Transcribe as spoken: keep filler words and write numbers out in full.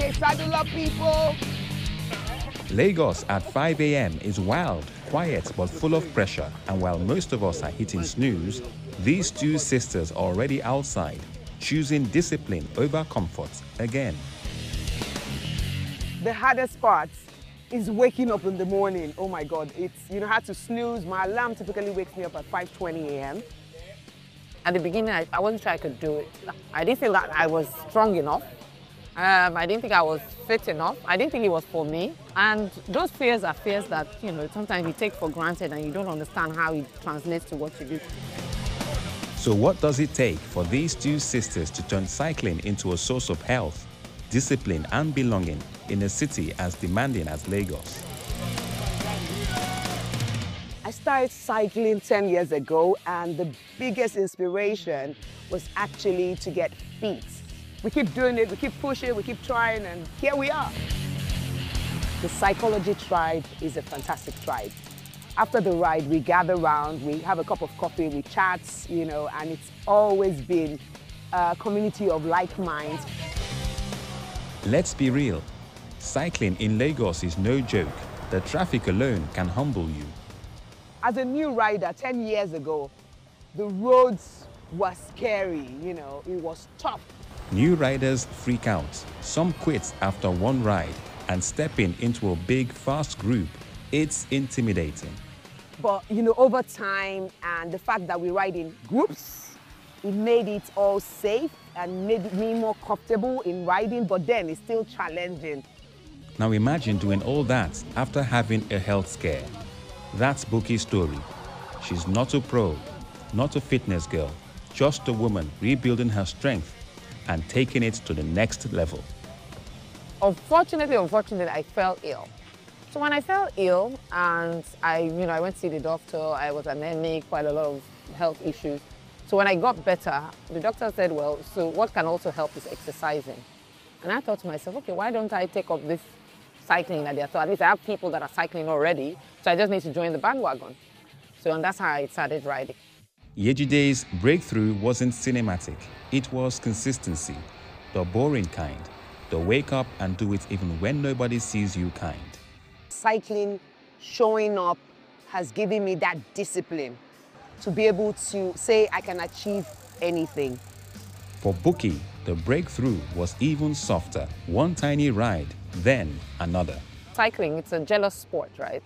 Okay, saddle up, people. Lagos at five A M is wild, quiet, but full of pressure. And while most of us are hitting snooze, these two sisters are already outside, choosing discipline over comfort again. The hardest part is waking up in the morning. Oh my God, it's, you know, I had to snooze. My alarm typically wakes me up at five twenty A M At the beginning, I, I wasn't sure I could do it. I didn't feel that I was strong enough. Um, I didn't think I was fit enough. I didn't think it was for me. And those fears are fears that, you know, sometimes you take for granted and you don't understand how it translates to what you do. So what does it take for these two sisters to turn cycling into a source of health, discipline and belonging in a city as demanding as Lagos? I started cycling ten years ago, and the biggest inspiration was actually to get fit. We keep doing it, we keep pushing, we keep trying, and here we are. The Psychology Tribe is a fantastic tribe. After the ride, we gather around, we have a cup of coffee, we chat, you know, and it's always been a community of like minds. Let's be real. Cycling in Lagos is no joke. The traffic alone can humble you. As a new rider ten years ago, the roads were scary, you know, it was tough. New riders freak out. Some quit after one ride, and stepping into a big, fast group, it's intimidating. But, you know, over time and the fact that we ride in groups, it made it all safe and made me more comfortable in riding, but then it's still challenging. Now imagine doing all that after having a health scare. That's Buki's story. She's not a pro, not a fitness girl, just a woman rebuilding her strength and taking it to the next level. Unfortunately, unfortunately, I fell ill. So when I fell ill and I, you know, I went to see the doctor, I was anemic, quite a lot of health issues. So when I got better, the doctor said, well, so what can also help is exercising. And I thought to myself, okay, why don't I take up this cycling idea? So at least I have people that are cycling already, so I just need to join the bandwagon. So and that's how I started riding. Yejide's breakthrough wasn't cinematic. It was consistency, the boring kind, the wake up and do it even when nobody sees you kind. Cycling, showing up, has given me that discipline to be able to say I can achieve anything. For Buki, the breakthrough was even softer. One tiny ride, then another. Cycling, it's a jealous sport, right?